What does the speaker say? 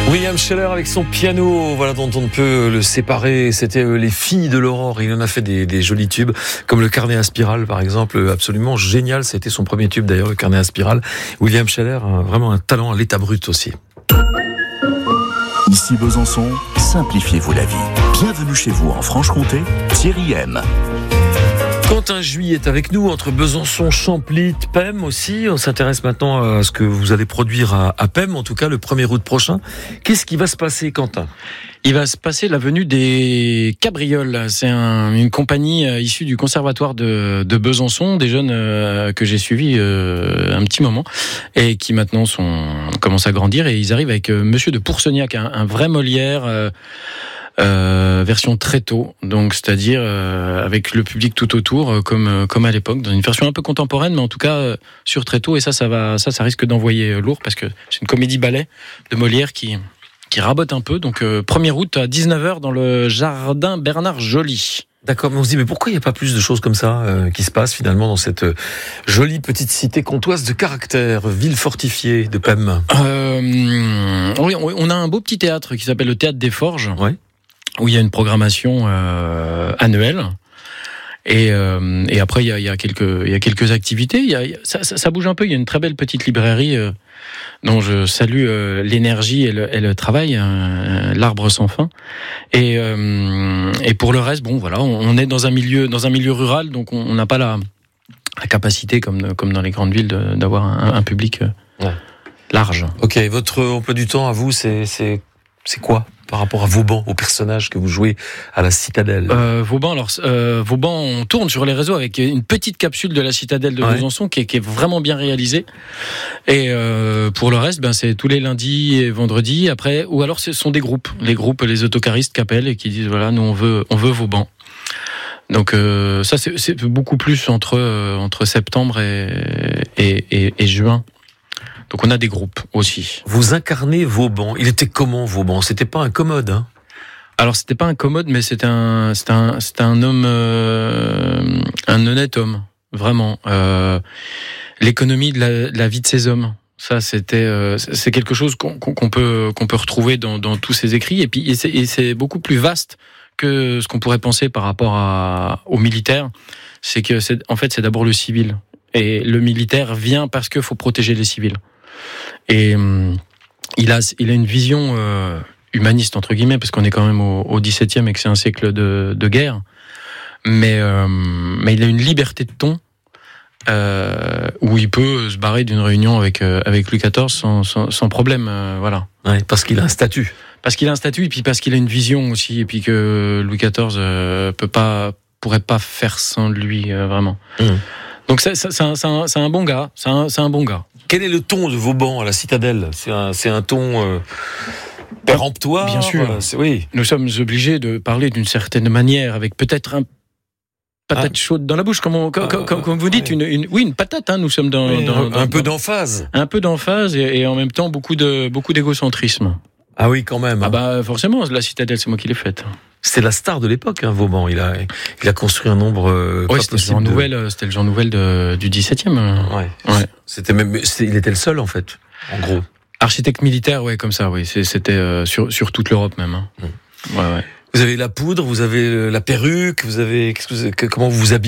William Scheller avec son piano, voilà, dont on ne peut le séparer. C'était les filles de l'aurore. Il en a fait des jolis tubes, comme le carnet à spirale, par exemple, absolument génial. C'était son premier tube d'ailleurs, le carnet à spirale. William Scheller, vraiment un talent à l'état brut aussi. Ici Besançon, simplifiez-vous la vie. Bienvenue chez vous en Franche-Comté, Thierry M. Quentin Juilly est avec nous, entre Besançon, Champly, Pem aussi. On s'intéresse maintenant à ce que vous allez produire à Pem, en tout cas le 1er août prochain. Qu'est-ce qui va se passer, Quentin ? Il va se passer la venue des Cabrioles. C'est une compagnie issue du conservatoire de Besançon, des jeunes que j'ai suivis un petit moment et qui maintenant commencent à grandir, et ils arrivent avec Monsieur de Pourceaugnac, un vrai Molière. Version très tôt, donc c'est-à-dire avec le public tout autour, comme à l'époque, dans une version un peu contemporaine, mais en tout cas sur très tôt. Et ça risque d'envoyer lourd, parce que c'est une comédie ballet de Molière qui rabote un peu. Donc 1er août à 19h dans le jardin Bernard Joly. D'accord, mais on se dit, mais pourquoi il n'y a pas plus de choses comme ça qui se passent finalement dans cette jolie petite cité comtoise de caractère, ville fortifiée de Pem ? Oui, on a un beau petit théâtre qui s'appelle le Théâtre des Forges. Ouais. Où il y a une programmation annuelle, et après il y a quelques activités. Ça bouge un peu. Il y a une très belle petite librairie dont je salue l'énergie et le travail, l'arbre sans fin. Et pour le reste, bon voilà, on est dans un milieu rural, donc on n'a pas la capacité comme dans les grandes villes d'avoir un public large. Ok, votre emploi du temps à vous, c'est quoi par rapport à Vauban, au personnage que vous jouez à la Citadelle ? Vauban, on tourne sur les réseaux avec une petite capsule de la Citadelle de Besançon qui est vraiment bien réalisée. Et pour le reste, c'est tous les lundis et vendredis. Après, ou alors ce sont des groupes, les autocaristes qui appellent et qui disent voilà, nous on veut Vauban. Donc ça c'est beaucoup plus entre septembre et juin. Donc on a des groupes aussi. Vous incarnez Vauban. Il était comment, Vauban ? C'était pas incommode, hein ? Alors c'était pas incommode, mais c'était un homme, un honnête homme, vraiment. L'économie de la vie de ces hommes, ça c'est quelque chose qu'on peut retrouver dans tous ses écrits. Et puis c'est beaucoup plus vaste que ce qu'on pourrait penser par rapport aux militaires. C'est que c'est d'abord le civil, et le militaire vient parce qu'il faut protéger les civils. Et il a une vision humaniste entre guillemets, parce qu'on est quand même au XVIIe et que c'est un siècle de guerre, mais il a une liberté de ton où il peut se barrer d'une réunion avec Louis XIV sans problème, voilà. Ouais, parce qu'il a un statut. Parce qu'il a un statut, et puis parce qu'il a une vision aussi, et puis que Louis XIV pourrait pas faire sans lui, vraiment. Donc c'est un bon gars, c'est un bon gars. Quel est le ton de Vauban à la Citadelle ? C'est un ton péremptoire. Bien sûr. Oui. Nous sommes obligés de parler d'une certaine manière, avec peut-être un patate chaude dans la bouche, comme vous dites, une patate. Hein, nous sommes dans un peu d'emphase. Un peu d'emphase, et en même temps beaucoup d'égocentrisme. Ah oui, quand même. Forcément, la Citadelle, c'est moi qui l'ai faite. C'était la star de l'époque, hein, Vauban. Il a construit un nombre. Oui, c'était le Jean Nouvel du 17e. Ouais. Il était le seul, en fait, en gros. Architecte militaire, comme ça, oui. C'était sur toute l'Europe même. Hein. Ouais. Vous avez la poudre, vous avez la perruque, comment vous vous habillez là ?